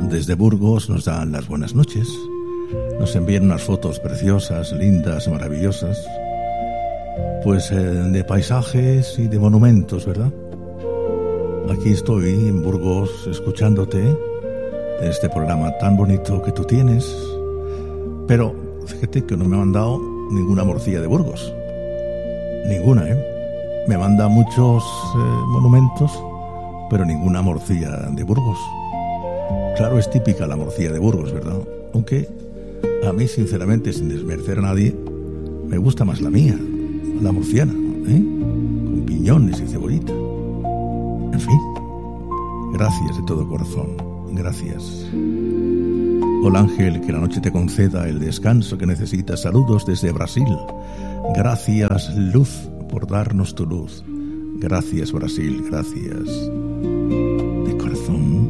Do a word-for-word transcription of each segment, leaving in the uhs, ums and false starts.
Desde Burgos nos dan las buenas noches. Nos envían unas fotos preciosas, lindas, maravillosas. Pues eh, de paisajes y de monumentos, ¿verdad? Aquí estoy en Burgos escuchándote en este programa tan bonito que tú tienes. Pero fíjate que no me han dado ninguna morcilla de Burgos. Ninguna, ¿eh? Me manda muchos eh, monumentos, pero ninguna morcilla de Burgos. Claro, es típica la morcilla de Burgos, ¿verdad? Aunque a mí, sinceramente, sin desmerecer a nadie, me gusta más la mía, la murciana, ¿eh? Con piñones y cebollita. En fin, gracias de todo corazón, gracias. Hola Ángel, que la noche te conceda el descanso que necesitas. Saludos desde Brasil. Gracias, Luz, por darnos tu luz. Gracias, Brasil, gracias. De corazón.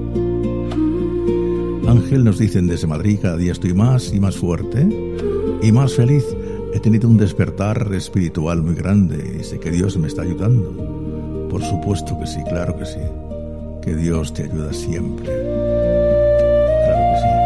Ángel, nos dicen desde Madrid, cada día estoy más y más fuerte y más feliz. He tenido un despertar espiritual muy grande y sé que Dios me está ayudando. Por supuesto que sí, claro que sí. Que Dios te ayuda siempre. Claro que sí.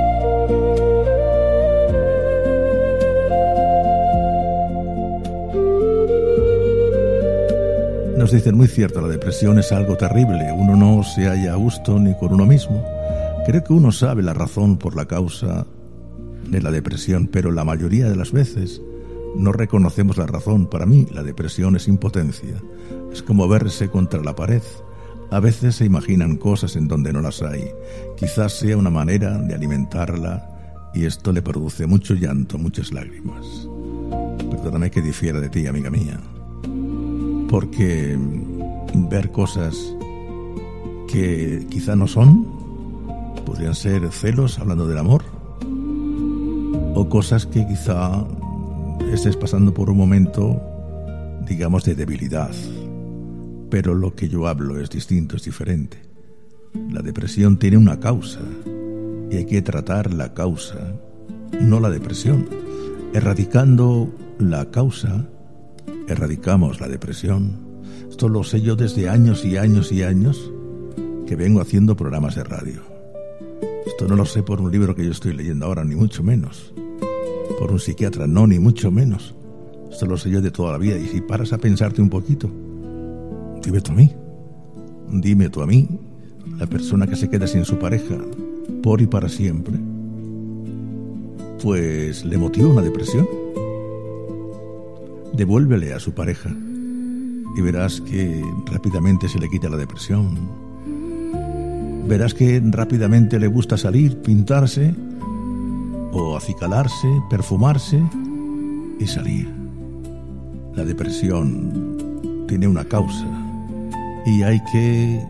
Nos dicen, muy cierto, la depresión es algo terrible. Uno no se halla a gusto ni con uno mismo. Creo que uno sabe la razón por la causa de la depresión, pero la mayoría de las veces no reconocemos la razón. Para mí, la depresión es impotencia. Es como verse contra la pared. A veces se imaginan cosas en donde no las hay. Quizás sea una manera de alimentarla y esto le produce mucho llanto, muchas lágrimas. Perdóname que difiera de ti, amiga mía, porque ver cosas que quizá no son, podrían ser celos hablando del amor, o cosas que quizá estés pasando por un momento, digamos, de debilidad. Pero lo que yo hablo es distinto, es diferente. La depresión tiene una causa y hay que tratar la causa, no la depresión. Erradicando la causa, erradicamos la depresión. Esto lo sé yo desde años y años y años que vengo haciendo programas de radio. Esto no lo sé por un libro que yo estoy leyendo ahora, ni mucho menos. Por un psiquiatra, no, ni mucho menos. Esto lo sé yo de toda la vida. Y si paras a pensarte un poquito, dime tú a mí, dime tú a mí, la persona que se queda sin su pareja por y para siempre, pues le motiva una depresión. Devuélvele a su pareja y verás que rápidamente se le quita la depresión. Verás que rápidamente le gusta salir, pintarse o acicalarse, perfumarse y salir. La depresión tiene una causa y hay que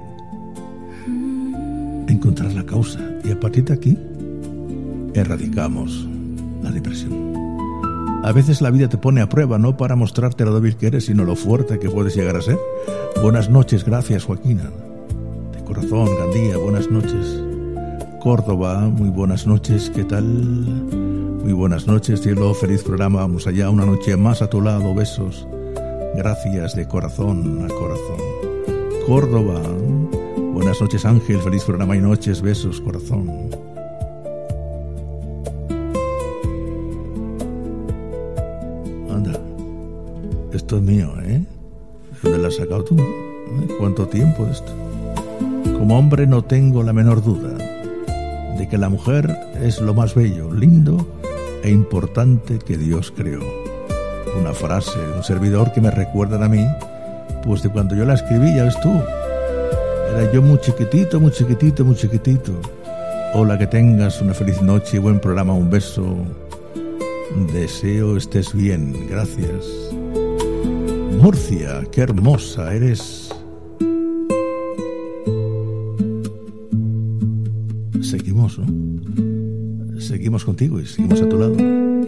encontrar la causa, y a partir de aquí erradicamos la depresión. A veces la vida te pone a prueba, no para mostrarte lo débil que eres, sino lo fuerte que puedes llegar a ser. Buenas noches, gracias Joaquina. De corazón, Gandía, buenas noches. Córdoba, muy buenas noches, ¿qué tal? Muy buenas noches, cielo, feliz programa, vamos allá, una noche más a tu lado, besos. Gracias de corazón a corazón. Córdoba, buenas noches Ángel, feliz programa y noches, besos, corazón. Anda, esto es mío, ¿eh? ¿Dónde lo has sacado tú? ¿Eh? ¿Cuánto tiempo de esto? Como hombre no tengo la menor duda de que la mujer es lo más bello, lindo e importante que Dios creó. Una frase de un servidor que me recuerdan a mí, pues de cuando yo la escribí, ya ves tú. Era yo muy chiquitito, muy chiquitito, muy chiquitito. Hola, que tengas una feliz noche y buen programa, un beso. Deseo estés bien, gracias. Murcia, qué hermosa eres. Seguimos, ¿no? Seguimos contigo y seguimos a tu lado.